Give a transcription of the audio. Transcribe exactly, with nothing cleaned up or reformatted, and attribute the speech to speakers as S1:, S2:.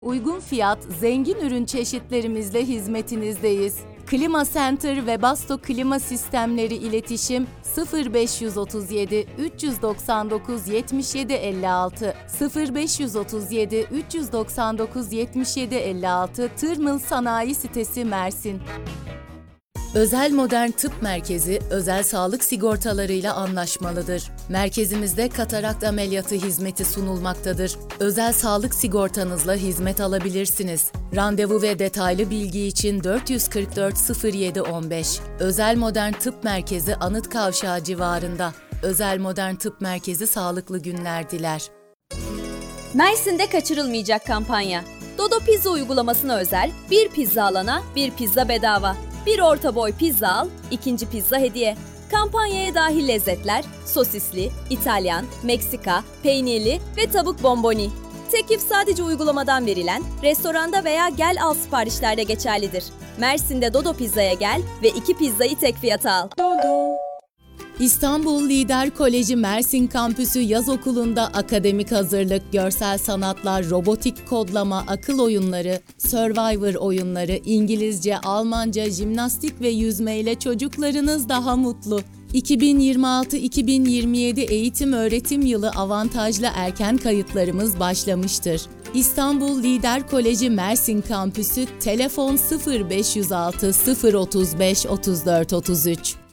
S1: Uygun fiyat, zengin ürün çeşitlerimizle hizmetinizdeyiz. Klima Center ve Basto Klima Sistemleri İletişim sıfır beş otuz yedi üç doksan dokuz yetmiş yedi elli altı sıfır beş otuz yedi üç doksan dokuz yetmiş yedi elli altı Tırmıl Sanayi Sitesi Mersin. Özel Modern Tıp Merkezi, özel sağlık sigortalarıyla anlaşmalıdır. Merkezimizde katarakt ameliyatı hizmeti sunulmaktadır. Özel sağlık sigortanızla hizmet alabilirsiniz. Randevu ve detaylı bilgi için dört yüz kırk dört sıfır yedi on beş. Özel Modern Tıp Merkezi Anıt Kavşağı civarında. Özel Modern Tıp Merkezi sağlıklı günler diler.
S2: Mersin'de kaçırılmayacak kampanya. Dodo Pizza uygulamasına özel bir pizza alana bir pizza bedava. Bir orta boy pizza al, ikinci pizza hediye. Kampanyaya dahil lezzetler, sosisli, İtalyan, Meksika, peynirli ve tavuk bomboni. Teklif sadece uygulamadan verilen, restoranda veya gel al siparişlerde geçerlidir. Mersin'de Dodo Pizza'ya gel ve iki pizzayı tek fiyata al. Dodo.
S1: İstanbul Lider Koleji Mersin Kampüsü Yaz Okulu'nda akademik hazırlık, görsel sanatlar, robotik kodlama, akıl oyunları, Survivor oyunları, İngilizce, Almanca, jimnastik ve yüzme ile çocuklarınız daha mutlu. iki bin yirmi altı iki bin yirmi yedi eğitim öğretim yılı avantajlı erken kayıtlarımız başlamıştır. İstanbul Lider Koleji Mersin Kampüsü, telefon sıfır beş yüz altı sıfır otuz beş otuz dört otuz üç.